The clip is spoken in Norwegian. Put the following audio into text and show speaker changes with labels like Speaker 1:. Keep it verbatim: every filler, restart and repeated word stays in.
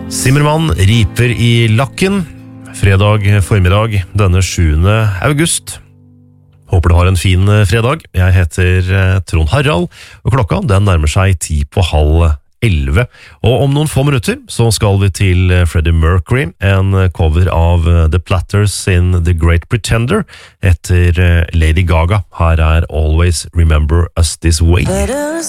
Speaker 1: Zimmermann riper i lakken. Fredag formiddag denne sjuende august. Håper du har en fin fredag. Jeg heter Trond Harald, og klokka den nærmer seg ti på halv elleve. Og om noen få minutter så skal vi til Freddie Mercury, en cover av The Platters in The Great Pretender etter Lady Gaga. Her er Always Remember Us This Way.